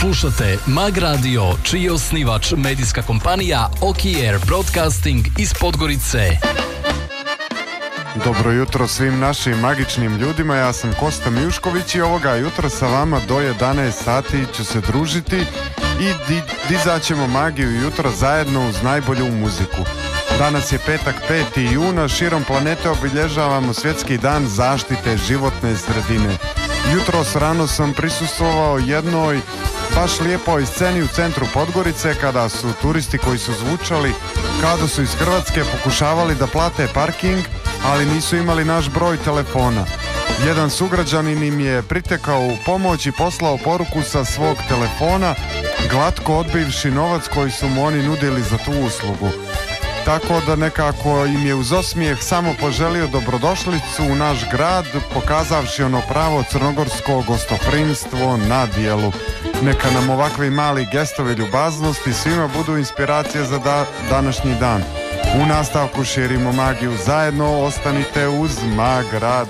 Slušate Mag Radio, čiji je osnivač medijska kompanija Oki Air Broadcasting iz Podgorice. Dobro jutro svim našim magičnim ljudima, ja sam Kosta Mijušković i ovoga jutra sa vama do 11 sati ću se družiti i dizaćemo magiju jutra zajedno uz najbolju muziku. Danas je petak 5. juna, širom planete obilježavamo svjetski dan zaštite životne sredine. Jutros rano sam prisustvovao jednoj baš lijepoj sceni u centru Podgorice kada su turisti koji su zvučali kada su iz Hrvatske pokušavali da plate parking, ali nisu imali naš broj telefona. Jedan sugrađanin im je pritekao u pomoć i poslao poruku sa svog telefona, glatko odbivši novac koji su mu oni nudili za tu uslugu. Tako da nekako im je uz osmijeh samo poželio dobrodošlicu u naš grad, pokazavši ono pravo crnogorsko gostoprimstvo na dijelu. Neka nam ovakvi mali gestovi ljubaznosti svima budu inspiracije za današnji dan. U nastavku širimo magiju zajedno, ostanite uz Mag Radio.